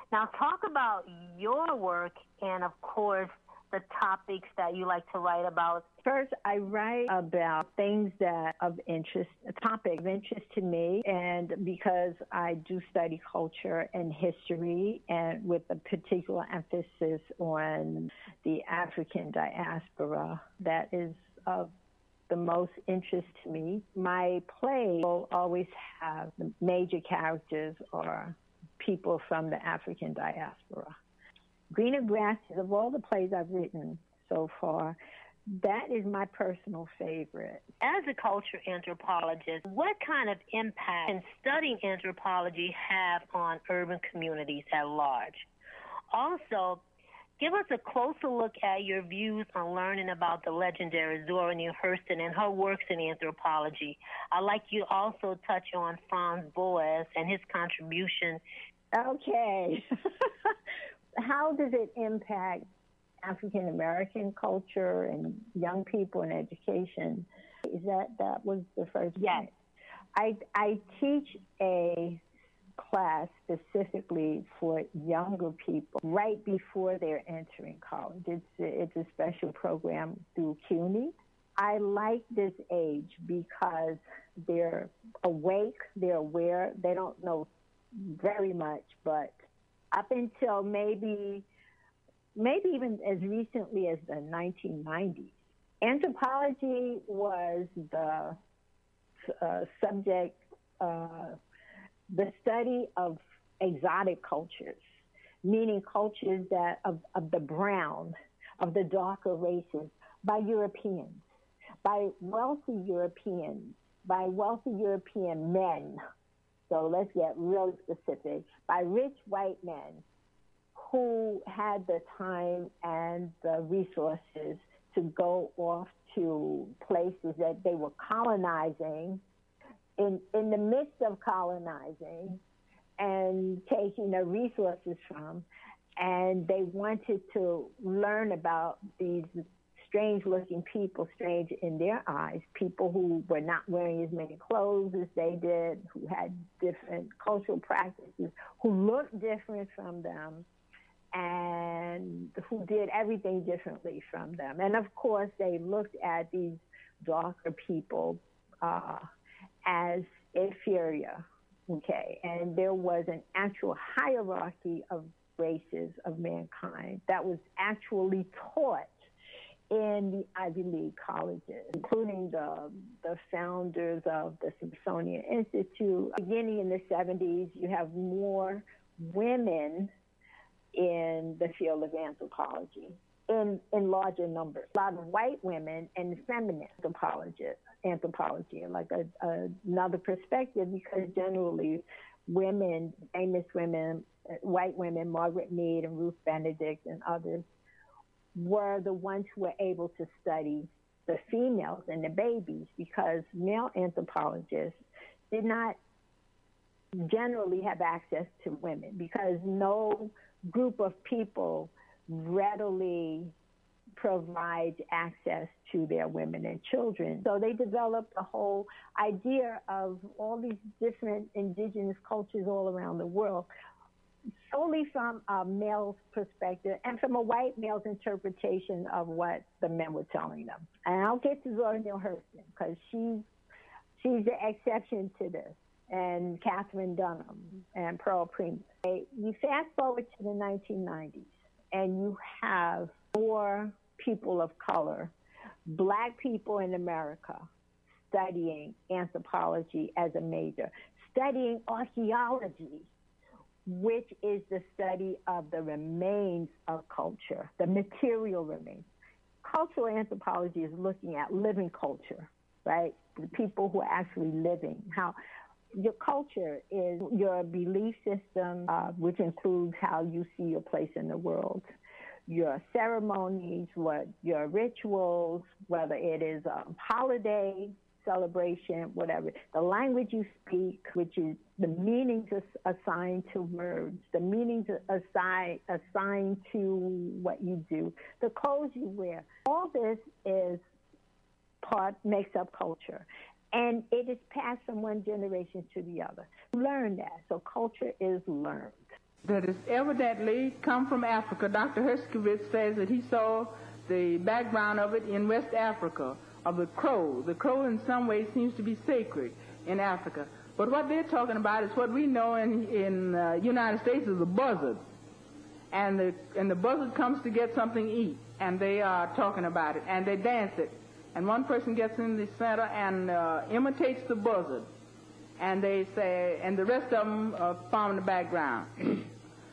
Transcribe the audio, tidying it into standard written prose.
Now, talk about your work and, of course, the topics that you like to write about. First, I write about things that of interest, a topic of interest to me, and because I do study culture and history, and with a particular emphasis on the African diaspora, that is of the most interest to me. My play will always have the major characters or people from the African diaspora. Greener Grasses, of all the plays I've written so far, that is my personal favorite. As a culture anthropologist, what kind of impact can studying anthropology have on urban communities at large? Also, give us a closer look at your views on learning about the legendary Zora Neale Hurston and her works in anthropology. I'd like you to also touch on Franz Boas and his contribution. Okay. How does it impact African American culture and young people in education? That was the first Yes. Thing. I teach a class specifically for younger people right before they're entering college. It's a special program through CUNY. I like this age because they're awake, they're aware, they don't know very much, but up until maybe even as recently as the 1990s, anthropology was the subject, the study of exotic cultures, meaning cultures that of the brown, of the darker races, by Europeans, by wealthy Europeans, by wealthy European men. So let's get really specific. By rich white men who had the time and the resources to go off to places that they were colonizing, in the midst of colonizing and taking the resources from, and they wanted to learn about these strange-looking people, strange in their eyes, people who were not wearing as many clothes as they did, who had different cultural practices, who looked different from them, and who did everything differently from them. And of course, they looked at these darker people as inferior, okay? And there was an actual hierarchy of races of mankind that was actually taught in the Ivy League colleges, including the founders of the Smithsonian Institute. Beginning in the 70s, you have more women in the field of anthropology in larger numbers. A lot of white women and feminist anthropology, like another perspective, because generally women, famous women, white women, Margaret Mead and Ruth Benedict and others, were the ones who were able to study the females and the babies, because male anthropologists did not generally have access to women, because no group of people readily provides access to their women and children. So they developed a whole idea of all these different indigenous cultures all around the world, solely from a male's perspective and from a white male's interpretation of what the men were telling them. And I'll get to Zora Neale Hurston, because she's the exception to this, and Catherine Dunham and Pearl Primus. You fast forward to the 1990s, and you have more people of color, black people in America, studying anthropology as a major, studying archaeology, which is the study of the remains of culture, the material remains. Cultural anthropology is looking at living culture, right? The people who are actually living. How your culture is your belief system, which includes how you see your place in the world, your ceremonies, your rituals, whether it is a holiday celebration, whatever, the language you speak, which is the meanings assigned to words, the meanings assigned to what you do, the clothes you wear. All this makes up culture. And it is passed from one generation to the other. Learn that. So culture is learned. that has evidently come from Africa. Dr. Herskovits says that he saw the background of it in West Africa, of the crow. The crow in some ways seems to be sacred in Africa. But what they're talking about is what we know in United States is a buzzard. And the buzzard comes to get something to eat, and they are talking about it, and they dance it. And one person gets in the center and imitates the buzzard. And they say, and the rest of them form the background.